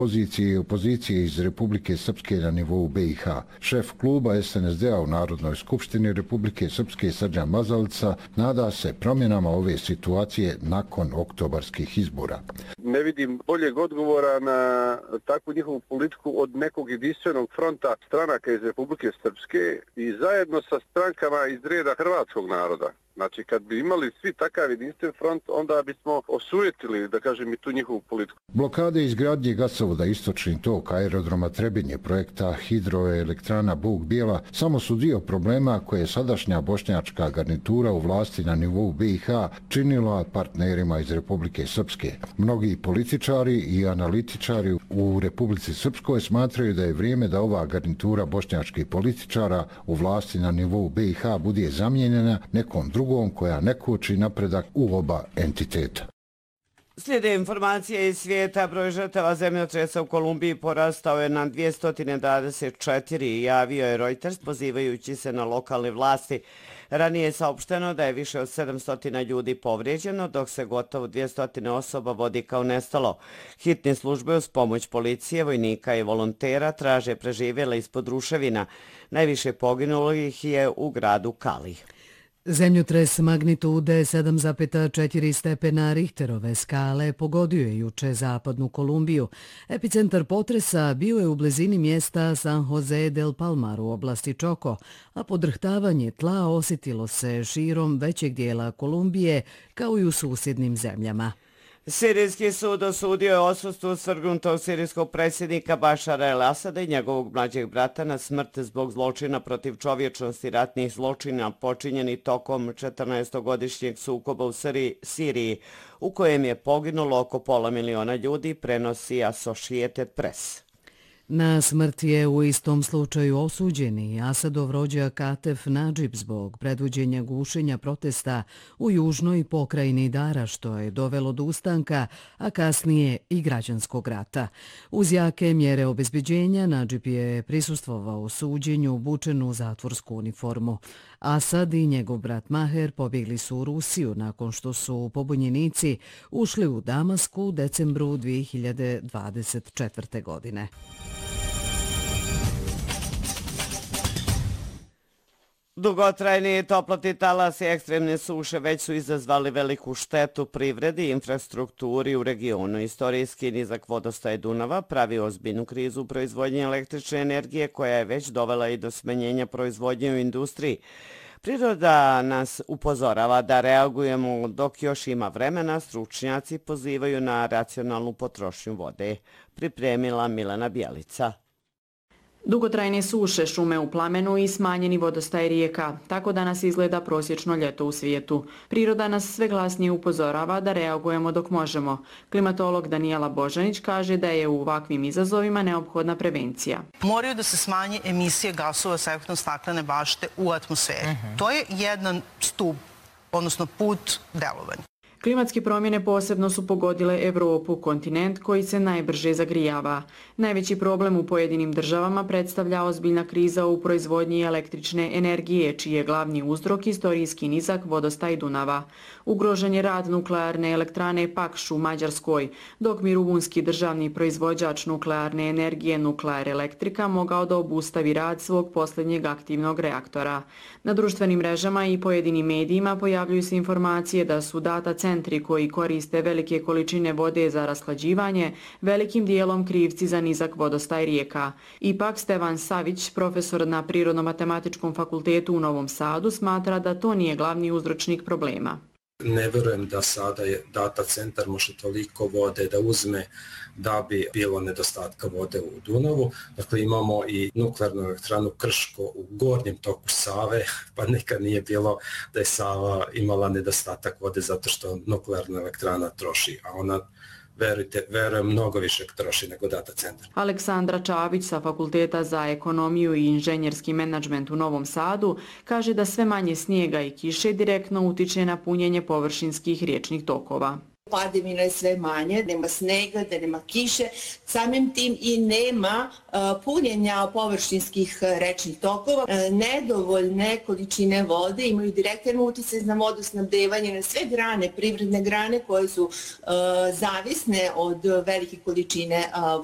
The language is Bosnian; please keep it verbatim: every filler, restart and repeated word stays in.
Pozicije i opozicije iz Republike Srpske na nivou B i H. Šef kluba S N S D-a u Narodnoj skupštini Republike Srpske Srđan Mazalica nada se promjenama ove situacije nakon oktobarskih izbora. Ne vidim boljeg odgovora na takvu njihovu politiku od nekog jedinstvenog fronta stranaka iz Republike Srpske i zajedno sa strankama iz reda hrvatskog naroda. Znači, kad bi imali svi takav jedinstven front, onda bismo osujetili, da kažem, i tu njihovu politiku. Blokade izgradnje gasovoda Istočni tok, aerodroma Trebinje, projekta hidroelektrana Bug Bijela samo su dio problema koje je sadašnja bošnjačka garnitura u vlasti na nivou B i H činila partnerima iz Republike Srpske. Mnogi političari i analitičari u Republici Srpskoj smatraju da je vrijeme da ova garnitura bošnjačkih političara u vlasti na nivou B i H bude zamijenjena nekom drugom koja ne koči napredak u oba entiteta. Slijede informacije iz svijeta. Broj žrtava zemljotresa u Kolumbiji porastao je na dvjesto dvadeset četiri, javio je Reuters pozivajući se na lokalne vlasti. Ranije je saopšteno da je više od sedamsto ljudi povrijeđeno, dok se gotovo dvjesto osoba vodi kao nestalo. Hitne službe uz pomoć policije, vojnika i volontera traže preživjele ispod ruševina. Najviše poginulih je u gradu Kali. Zemljotres magnitude sedam zarez četiri stepena Richterove skale pogodio je juče zapadnu Kolumbiju. Epicentar potresa bio je u blizini mjesta San Jose del Palmar u oblasti Choco, a podrhtavanje tla osjetilo se širom većeg dijela Kolumbije kao i u susjednim zemljama. Sirijski sud osudio je odsustvu svrgnutog sirijskog predsjednika Bašara el-Asada i njegovog mlađeg brata na smrt zbog zločina protiv čovječnosti ratnih zločina počinjeni tokom četrnaestogodišnjeg sukoba u Siriji, u kojem je poginulo oko pola miliona ljudi, prenosi Associated Press. Na smrt je u istom slučaju osuđeni Asadov rođak Atef Nadžib zbog predvođenja gušenja protesta u južnoj pokrajini Dara, što je dovelo do ustanka, a kasnije i građanskog rata. Uz jake mjere obezbeđenja, Nadžib je prisustvovao suđenju obučen u zatvorsku uniformu. Asad i njegov brat Maher pobjegli su u Rusiju nakon što su pobunjenici ušli u Damasku u decembru dvije hiljade dvadeset četvrte. godine. Dugotrajni toplotni talas i ekstremne suše već su izazvali veliku štetu privredi i infrastrukturi u regionu. Istorijski nizak vodostaj Dunava pravi ozbiljnu krizu u proizvodnji električne energije koja je već dovela i do smanjenja proizvodnje u industriji. Priroda nas upozorava da reagujemo dok još ima vremena, stručnjaci pozivaju na racionalnu potrošnju vode. Pripremila Milena Bjelica. Dugotrajne suše, šume u plamenu i smanjeni vodostaj rijeka. Tako danas izgleda prosječno ljeto u svijetu. Priroda nas sve glasnije upozorava da reagujemo dok možemo. Klimatolog Danijela Božanić kaže da je u ovakvim izazovima neophodna prevencija. Moraju da se smanje emisije gasova sa efektom staklene bašte u atmosferi. Uh-huh. To je jedan stup, odnosno put delovanja. Klimatske promjene posebno su pogodile Evropu, kontinent koji se najbrže zagrijava. Najveći problem u pojedinim državama predstavlja ozbiljna kriza u proizvodnji električne energije, čiji je glavni uzrok istorijski nizak vodostaj Dunava. Ugrožen je rad nuklearne elektrane Pakš u Mađarskoj, dok bi rumunski državni proizvođač nuklearne energije Nuklear Elektrika mogao da obustavi rad svog posljednjeg aktivnog reaktora. Na društvenim mrežama i pojedinim medijima pojavljuju se informacije da su data centri koji koriste velike količine vode za rashlađivanje velikim dijelom krivci za nizak vodostaj rijeka. Ipak Stevan Savić, profesor na Prirodno-matematičkom fakultetu u Novom Sadu, smatra da to nije glavni uzročnik problema. Ne verujem da sada je data centar može toliko vode da uzme da bi bilo nedostatka vode u Dunavu. Dakle, imamo i nuklearnu elektranu Krško u gornjem toku Save, pa nekad nije bilo da je Sava imala nedostatak vode zato što nuklearna elektrana troši, a ona verujte, verujem, mnogo više troši nego data centar. Aleksandra Čavić sa Fakulteta za ekonomiju i inženjerski menadžment u Novom Sadu kaže da sve manje snijega i kiše direktno utiče na punjenje površinskih riječnih tokova. Padavina je sve manje, nema snega, da nema kiše, samim tim i nema uh, punjenja površinskih rečnih tokova. Uh, nedovoljne količine vode imaju direktan utjecaj na vodosnabdevanje na sve grane, privredne grane koje su uh, zavisne od velike količine uh,